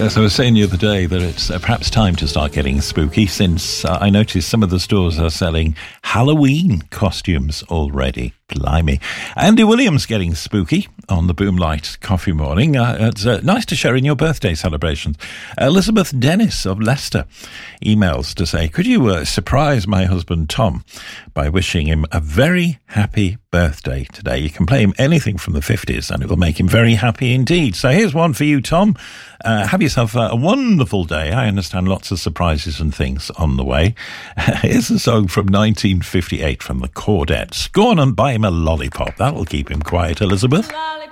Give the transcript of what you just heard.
As I was saying the other day, that it's perhaps time to start getting spooky, since I noticed some of the stores are selling Halloween costumes already. Blimey. Andy Williams getting spooky on the Boomlight Coffee Morning. It's nice to share in your birthday celebrations. Elizabeth Dennis of Leicester emails to say, could you surprise my husband Tom by wishing him a very happy birthday today? You can play him anything from the 50s and it will make him very happy indeed. So here's one for you, Tom. Have yourself a wonderful day. I understand lots of surprises and things on the way. Here's a song from 1958 from the Chordettes. Go on and buy him a lollipop. That'll keep him quiet, Elizabeth.